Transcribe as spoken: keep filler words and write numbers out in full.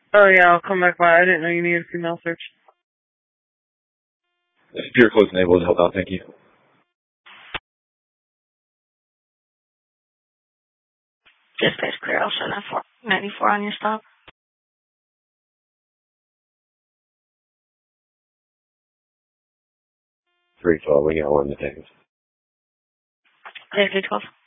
Oh yeah, I'll come back by. I didn't know you needed a female search. Pure close enabled to help out, thank you. Dispatch clear, I'll show ninety-four on your stop. three twelve, we got one to take. Okay, three twelve.